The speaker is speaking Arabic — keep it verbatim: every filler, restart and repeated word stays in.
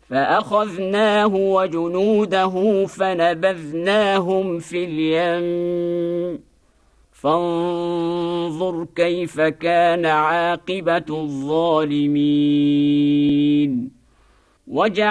فأخذناه وجنوده فنبذناهم في اليم فانظر كيف كان عاقبة الظالمين.